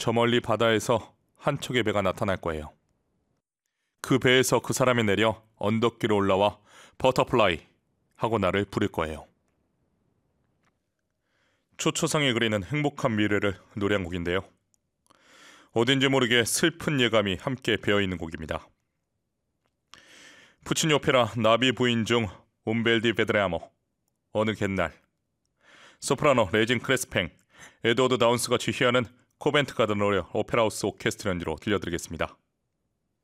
저 멀리 바다에서 한 척의 배가 나타날 거예요. 그 배에서 그 사람이 내려 언덕길로 올라와 버터플라이 하고 나를 부를 거예요. 초초상에 그리는 행복한 미래를 노래한 곡인데요. 어딘지 모르게 슬픈 예감이 함께 배어있는 곡입니다. 푸치니 오페라 나비 부인 중 움벨디 베드레아모, 어느 옛날, 소프라노 레진 크레스팽, 에드워드 다운스가 지휘하는 코벤트 가든 로열 오페라 하우스 오케스트라 연주로 들려드리겠습니다.